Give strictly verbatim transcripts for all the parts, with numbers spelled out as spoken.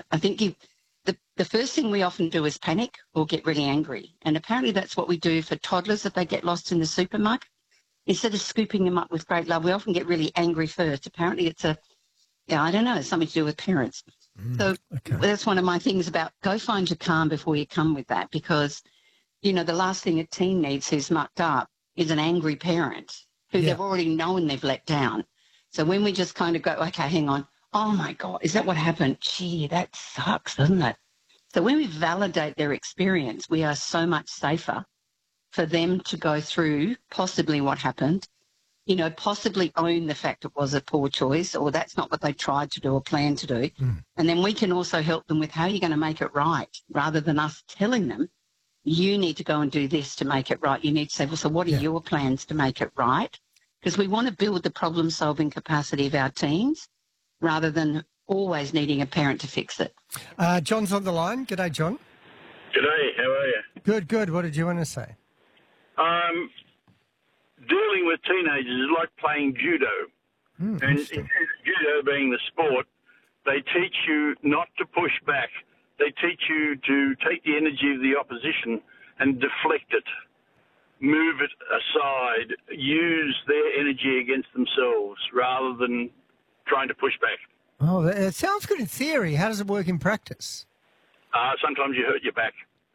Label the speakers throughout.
Speaker 1: I think you, the, the first thing we often do is panic or get really angry. And apparently that's what we do for toddlers if they get lost in the supermarket. Instead of scooping them up with great love, we often get really angry first. Apparently it's a, yeah, I don't know, it's something to do with parents. Mm, so okay. That's one of my things about go find your calm before you come with that, because, you know, the last thing a teen needs who's mucked up is an angry parent who yeah. they've already known they've let down. So when we just kind of go, okay, hang on, oh, my God, is that what happened? Gee, that sucks, doesn't it? So when we validate their experience, we are so much safer for them to go through possibly what happened, you know, possibly own the fact it was a poor choice or that's not what they tried to do or planned to do. Mm. And then we can also help them with how you're going to make it right, rather than us telling them, you need to go and do this to make it right. You need to say, well, so what are yeah. your plans to make it right? Because we want to build the problem-solving capacity of our teens rather than always needing a parent to fix it.
Speaker 2: Uh, John's on the line. G'day, John.
Speaker 3: G'day, how are you?
Speaker 2: Good, good. What did you want to say?
Speaker 3: Um, dealing with teenagers is like playing judo. Mm, and judo being the sport, they teach you not to push back. They teach you to take the energy of the opposition and deflect it, move it aside, use their energy against themselves rather than trying to push back.
Speaker 2: Oh, it sounds good in theory. How does it work in practice?
Speaker 3: Uh, sometimes you hurt your back.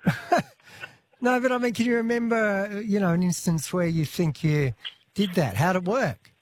Speaker 2: No, but I mean, can you remember, you know, an instance where you think you did that? How'd it work?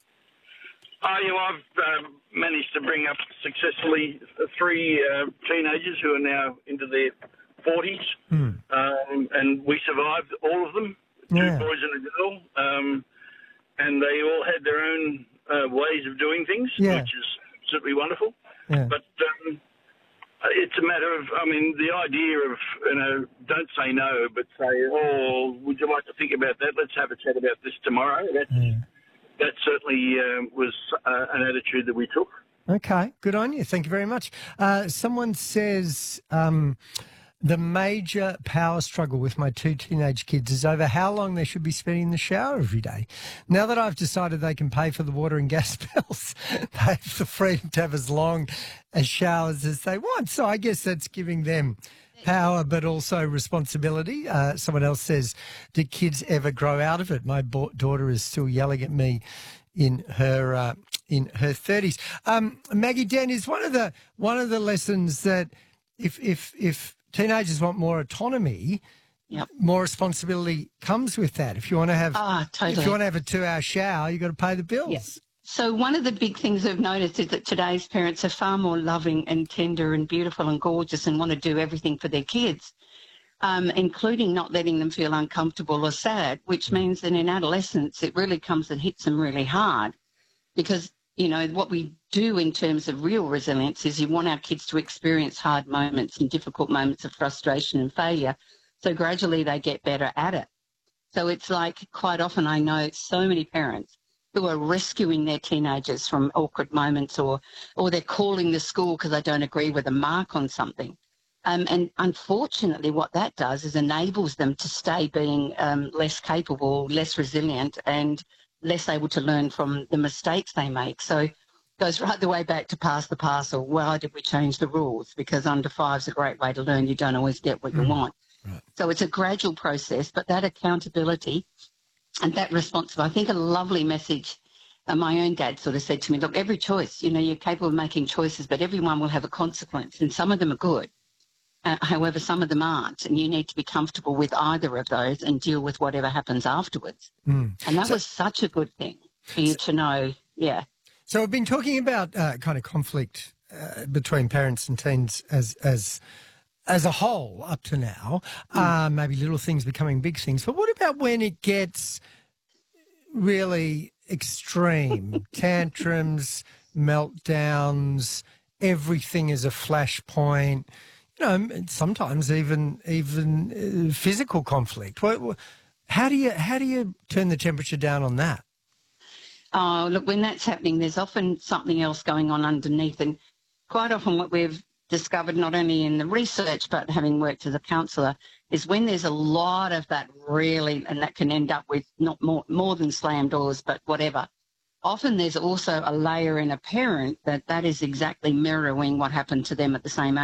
Speaker 3: Oh, you know, I've uh, managed to bring up successfully three uh, teenagers who are now into their forties, hmm. um, and we survived all of them, two yeah. boys and a girl, um, and they all had their own uh, ways of doing things, yeah. which is absolutely wonderful. Yeah. But um, it's a matter of, I mean, the idea of, you know, don't say no, but say, oh, would you like to think about that? Let's have a chat about this tomorrow. That's, yeah. That certainly uh, was uh, an attitude that we took.
Speaker 2: Okay, good on you. Thank you very much. Uh, someone says um, the major power struggle with my two teenage kids is over how long they should be spending in the shower every day. Now that I've decided they can pay for the water and gas bills, they have the freedom to have as long as showers as they want. So I guess that's giving them power but also responsibility. Uh, someone else says, do kids ever grow out of it? My bo- daughter is still yelling at me in her uh, in her thirties. Um, Maggie Den, is one of the one of the lessons that if if if teenagers want more autonomy, yep. more responsibility comes with that. If you want to have
Speaker 1: oh, totally.
Speaker 2: if you want to have a two-hour shower, you've got to pay the bills.
Speaker 1: Yep. So one of the big things I've noticed is that today's parents are far more loving and tender and beautiful and gorgeous and want to do everything for their kids, um, including not letting them feel uncomfortable or sad, which means that in adolescence it really comes and hits them really hard because, you know, what we do in terms of real resilience is you want our kids to experience hard moments and difficult moments of frustration and failure, so gradually they get better at it. So it's like quite often I know so many parents who are rescuing their teenagers from awkward moments or, or they're calling the school because they don't agree with a mark on something. Um, and unfortunately what that does is enables them to stay being um, less capable, less resilient and less able to learn from the mistakes they make. So it goes right the way back to pass the parcel. Why did we change the rules? Because under five's a great way to learn. You don't always get what you want. Right. So it's a gradual process, but that accountability and that response, I think a lovely message, uh, my own dad sort of said to me, look, every choice, you know, you're capable of making choices, but everyone will have a consequence, and some of them are good. Uh, however, some of them aren't, and you need to be comfortable with either of those and deal with whatever happens afterwards. Mm. And that so, was such a good thing for you so, to know, yeah.
Speaker 2: So we've been talking about uh, kind of conflict uh, between parents and teens as as as a whole up to now, mm. uh, maybe little things becoming big things. But what about when it gets really extreme? Tantrums, meltdowns, everything is a flashpoint, you know, sometimes even even uh, physical conflict. What, what, how do you how do you turn the temperature down on that?
Speaker 1: Oh, look, when that's happening, there's often something else going on underneath. And quite often what we've discovered, not only in the research, but having worked as a counsellor, is when there's a lot of that really, and that can end up with not more, more than slam doors, but whatever. Often there's also a layer in a parent that that is exactly mirroring what happened to them at the same age.